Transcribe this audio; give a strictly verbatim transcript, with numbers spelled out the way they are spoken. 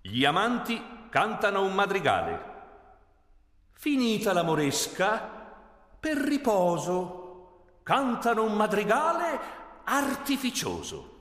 Gli amanti cantano un madrigale. Finita la moresca, per riposo, cantano un madrigale artificioso.